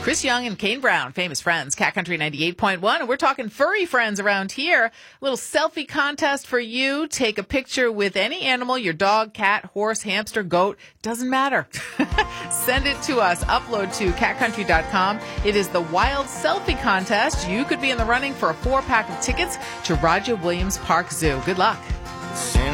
Chris Young and Kane Brown, famous friends, Cat Country 98.1. And we're talking furry friends around here. A little selfie contest for you. Take a picture with any animal, your dog, cat, horse, hamster, goat. Doesn't matter. Send it to us. Upload to catcountry.com. It is the Wild Selfie Contest. You could be in the running for a 4-pack of tickets to Roger Williams Park Zoo. Good luck.